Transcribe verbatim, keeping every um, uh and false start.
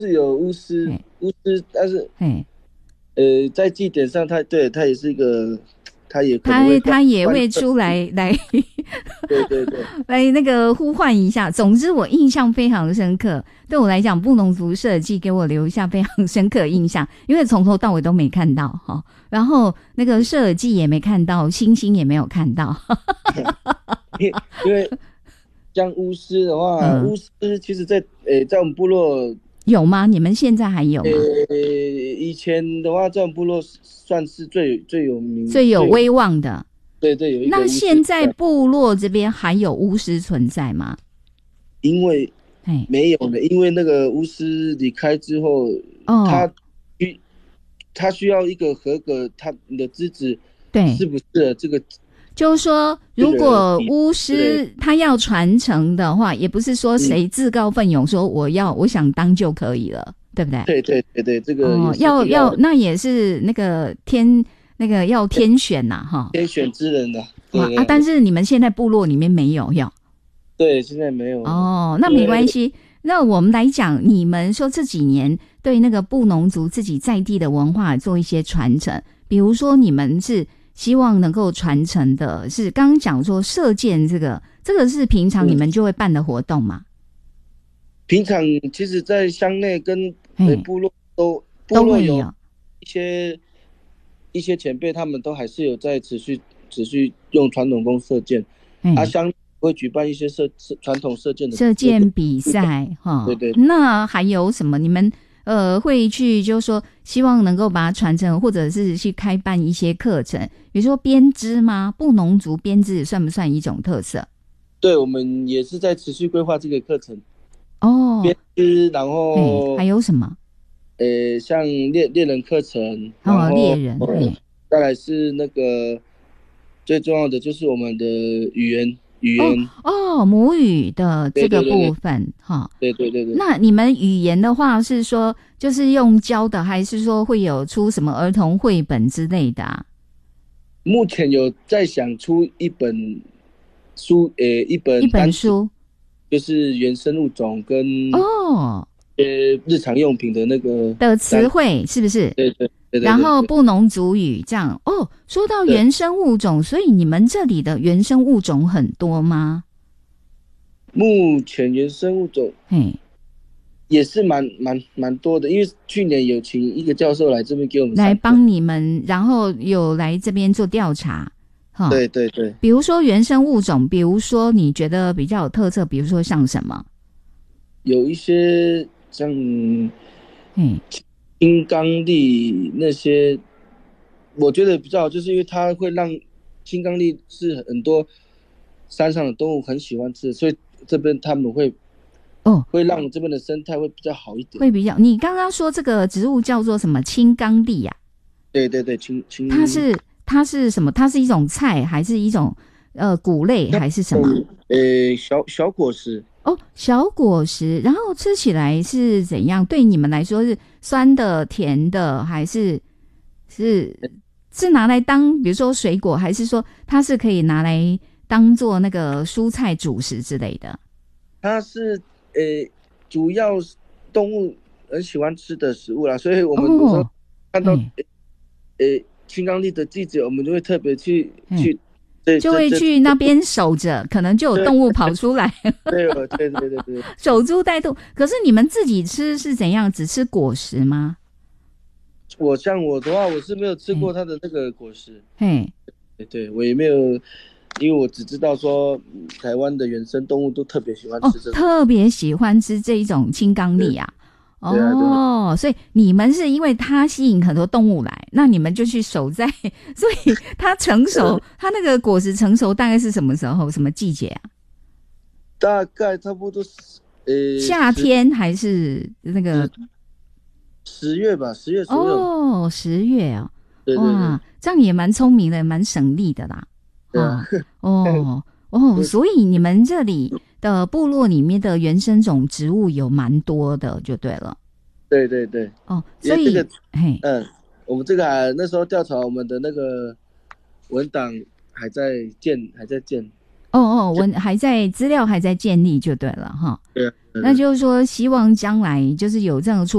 是有巫师，巫师，但是呃，在祭典上他，对他也是一个，他也可能会他他也会出来来， 对对对， 来那个呼唤一下。总之，我印象非常深刻。对我来讲，布农族设计给我留下非常深刻印象，因为从头到尾都没看到哈，然后那个设计也没看到，星星也没有看到。 因为像巫师的话，嗯、巫师其实在呃在我们部落。 有吗？你们现在还有吗？ 呃，以前的话，在我们部落算是最最有名、 最有威望的。 对对，有一个。 那现在部落这边还有巫师存在吗？ 因为没有了，因为那个巫师离开之后，哦、他需他需要一个合格，他你的资质对是不是这个？ 就是说，如果巫师他要传承的话，也不是说谁自告奋勇说我要、嗯、我想当就可以了，对不对？ 对对对对，这个哦， 要要那也是那个天那个要天选呐、啊，哈， 天选之人呐、 啊，啊啊！但是你们现在部落里面没有要， 对，现在没有哦，那没关系。那我们来讲，你们说这几年对那个布农族自己在地的文化做一些传承，比如说你们是。希望能够传承的是刚刚讲说射箭这个，这个是平常你们就会办的活动吗？嗯、 平常其实，在乡内跟部落都部落有一些一些前辈，他们都还是有在持续持续用传统弓射箭，啊，乡会举办一些射传统射箭的射箭比赛哈。 对对。 那还有什么？你们？呃，会去就是说，希望能够把它传承，或者是去开办一些课程，比如说编织吗？布农族编织算不算一种特色？ 对，我们也是在持续规划这个课程。 哦， 编织，然后还有什么？ 呃，像猎猎人课程， 哦，猎人， 再来是那个最重要的就是我们的语言。语言哦, 哦，母语的这个部分哈， 对对对对。 那你们语言的话是说就是用教的，还是说会有出什么儿童绘本之类的啊？ 目前有在想出一本书，呃，一本一本书， 就是原生物种跟哦， 呃日常用品的那个的词汇，是不是？ 对对。对对对对， 然后布农族语这样哦。说到原生物种，所以你们这里的原生物种很多吗？ 目前原生物种， 嘿， 也是蛮蛮蛮多的。因为去年有请一个教授来这边给我们来帮你们，然后有来这边做调查，哈， 对对对。 比如说原生物种，比如说你觉得比较有特色，比如说像什么？ 有一些像，嗯。金刚力那些，我觉得比较好，就是因为它会让金刚力是很多山上的动物很喜欢吃，所以这边他们会哦， 会让这边的生态会比较好一点。 会比较，你刚刚说这个植物叫做什么青冈栎呀？ 对对对，青青。 它是它是什么？它是一种菜，还是一种呃谷类，还是什么？ 呃，小小果实。 哦，小果实，然后吃起来是怎样？对你们来说是酸的、甜的，还是是是拿来当比如说水果，还是说它是可以拿来当做那个蔬菜主食之类的？ 它是呃，主要动物很喜欢吃的食物啦，所以我们有时候看到、哦、呃青冈栎的季节，我们就会特别去去。 就会去那边守着，可能就有动物跑出来。 对对对对对， 守株待兔。可是你们自己吃是怎样？只吃果实吗？ 我像我的话，我是没有吃过它的那个果实。 嘿， 对对，我也没有，因为我只知道说台湾的原生动物都特别喜欢吃这种、 哦，特别喜欢吃这一种青冈栎啊。 对啊对哦，所以你们是因为它吸引很多动物来，那你们就去守在，所以它成熟，它那个果实成熟大概是什么时候？什么季节啊？ 大概差不多，呃， 夏天还是那个十月吧，十月左右。 哦，十月哦， 对对对， 哇，这样也蛮聪明的，蛮省力的啦。 对啊， 哦哦，所以你们这里的部落里面的原生种植物有蛮多的，就对了。 对对对。 哦，所以、 这个、 嘿， 嗯，我们这个还那时候调查我们的那个文档还在建，还在建。 哦哦，我还在资料还在建立就对了哈。 对啊， 那就是说希望将来就是有这样的出